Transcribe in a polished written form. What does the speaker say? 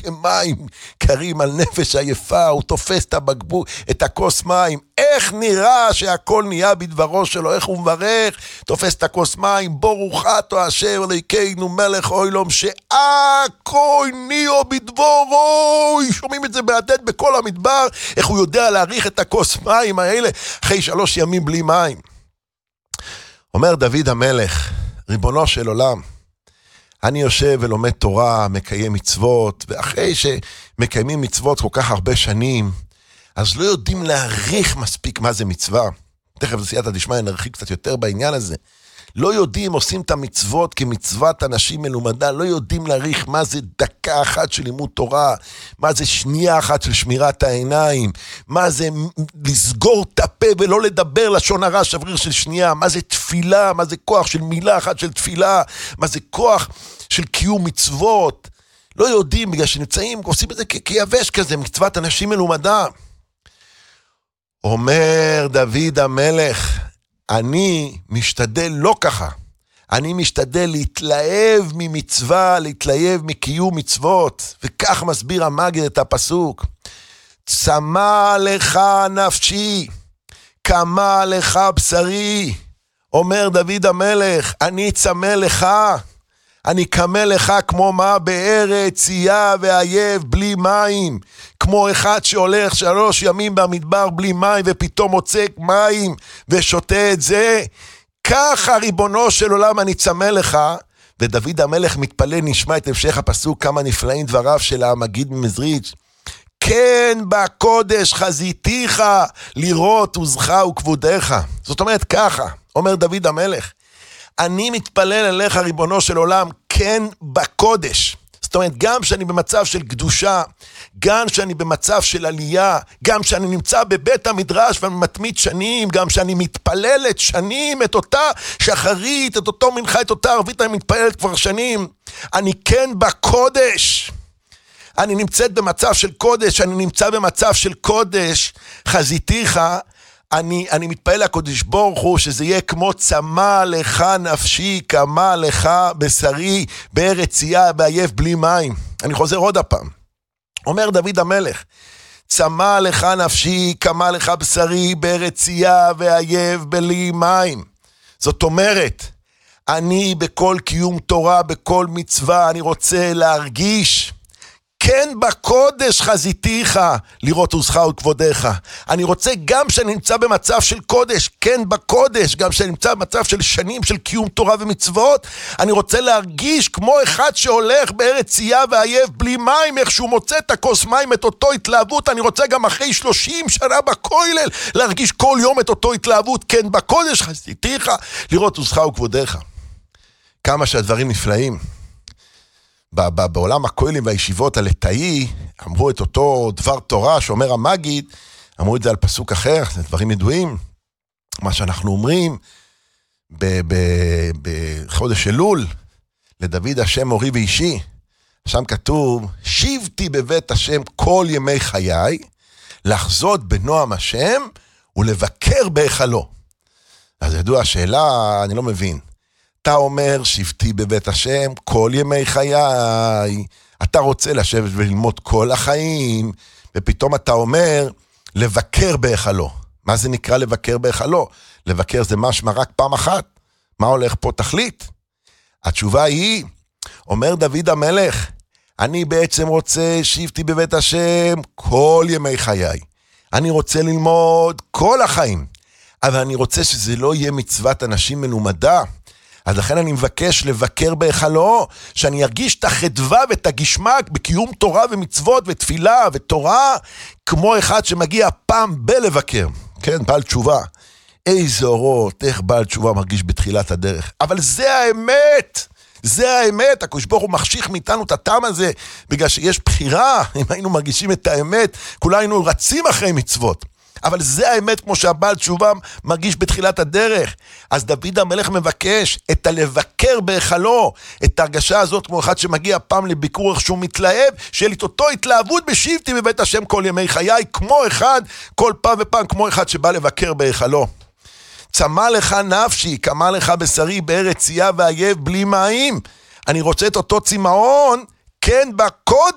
מים קרים על נפש עייפה, הוא תופס את הבקבוק, את הכוס מים, איך נראה שהכל נהיה בדברו שלו, איך הוא מברך, תופס את הכוס מים, ברוך אתה השם אלוהינו מלך העולם שהכל נהיה בדברו, שומעים את זה מהדהד בכל המדבר, איך הוא יודע להעריך את הכוס מים האלה, אחרי 3 ימים בלי מים. אומר דוד המלך, ריבונו של עולם, אני יושב ולומד תורה, מקיים מצוות, ואחרי שמקיימים מצוות כל כך הרבה שנים, אז לא יודעים להעריך מספיק מה זה מצווה. תכף בסייעתא דשמיא נרחיב קצת יותר בעניין הזה. לא יודעים, עושים את המצוות כמצוות אנשים מלומדה, לא יודעים להעריך מה זה דקה אחת של לימוד תורה, מה זה שנייה אחת של שמירת העיניים, מה זה לסגור את הפה ולא לדבר לשון הרע שבריר של שנייה, מה זה תפילה, מה זה כוח של מילה אחת של תפילה, מה זה כוח של קיום מצוות. לא יודעים, בגלל שנמצאים, עושים את זה כיבש כזה, מצוות אנשים מלומדה. אומר דוד המלך, אני משתדל לא ככה, אני משתדל להתלהב ממצווה, להתלהב מקיום מצוות, וכך מסביר המגיד את הפסוק, צמא לך נפשי, קמה לך בשרי, אומר דוד המלך, אני צמא לך, אני קמה לך כמו מה בארץ צייה ועייב בלי מים, כמו אחד שהולך 3 ימים במדבר בלי מים ופתאום מוצא מים ושותה את זה, ככה ריבונו של עולם אני צמא לך. ודוד המלך מתפלל, נשמע את המשך הפסוק, כמה נפלאים דבריו של המגיד ממזריץ', כן בקודש חזיתיך לראות עוזך וכבודך. זאת אומרת ככה, אומר דוד המלך, אני מתפלל אליך ריבונו של עולם, כן בקודש. זאת אומרת, גם שאני במצב של קדושה, גם שאני במצב של עלייה, גם שאני נמצא בבית המדרש ומתמיד שנים, גם שאני מתפללת שנים את אותה שחרית, את אותו מנחה, את אותה ערבית, אני מתפללת כבר שנים. אני כן בקודש. אני נמצאת במצב של קודש, אני נמצא במצב של קודש, חזיתיך, אני מתפעל לקודש ברוך הוא, שזה יהיה כמו צמא לך נפשי, קמה לך בשרי, בארץ צייה, בעייף בלי מים. אני חוזר עוד הפעם. אומר דוד המלך, צמא לך נפשי, קמה לך בשרי, בארץ צייה, ועייף בלי מים. זאת אומרת, אני בכל קיום תורה, בכל מצווה, אני רוצה להרגיש, כן בקודש חזיתיך לראות עוזך וכבודך. אני רוצה גם שאני נמצא במצב של קודש, כן בקודש, גם שאני נמצא במצב של שנים של קיום תורה ומצוות, אני רוצה להרגיש כמו אחד שהולך בארץ צייה ועייף בלי מים, איך שהוא מוצא את הכוס מים, את אותו התלהבות, אני רוצה גם אחרי 30 שנה בכולל, להרגיש כל יום את אותו התלהבות, כן בקודש חזיתיך לראות עוזך וכבודך. כמה שהדברים נפלאים. בעולם הכוללים והישיבות הלטאי, אמרו את אותו דבר תורה שאומר המגיד, אמרו את זה על פסוק אחר, זה דברים ידועים, מה שאנחנו אומרים בחודש אלול, לדוד השם אורי ואישי, שם כתוב, שיבתי בבית השם כל ימי חיי, לחזות בנועם השם ולבקר בהיכלו. אז ידוע השאלה, אני לא מבין, אתה אומר, שבתי בבית השם כל ימי חיי, אתה רוצה לשבת וללמוד כל החיים, ופתאום אתה אומר, לבקר בהיכלו. מה זה נקרא לבקר בהיכלו? לבקר זה משמע רק פעם אחת. מה הולך פה תכלית? התשובה היא, אומר דוד המלך, אני בעצם רוצה שבתי בבית השם כל ימי חיי. אני רוצה ללמוד כל החיים, אבל אני רוצה שזה לא יהיה מצוות אנשים מלומדה, אז לכן אני מבקש לבקר בהיכלו, שאני ארגיש את החדווה ואת הגשמק בקיום תורה ומצוות ותפילה ותורה, כמו אחד שמגיע פעם בלבקר, כן, בעל תשובה. איזה אורות, איך בעל תשובה מרגיש בתחילת הדרך. אבל זה האמת, זה האמת, הקדוש ברוך הוא מחשיך מאיתנו את הטעם הזה, בגלל שיש בחירה, אם היינו מרגישים את האמת, כולנו רצים אחרי מצוות. אבל זה האמת כמו שהבעל תשובה מרגיש בתחילת הדרך. אז דוד המלך מבקש את הלבקר בהיכלו, את ההרגשה הזאת כמו אחד שמגיע פעם לביקור איך שהוא מתלהב, שיהיה לי את אותו התלהבות בשבתי בבית השם כל ימי חיי, כמו אחד, כל פעם ופעם כמו אחד שבא לבקר בהיכלו. צמא לך נפשי, קמה לך בשרי, בארץ צייה ועייף בלי מים. אני רוצה את אותו צמאון, כן בקודש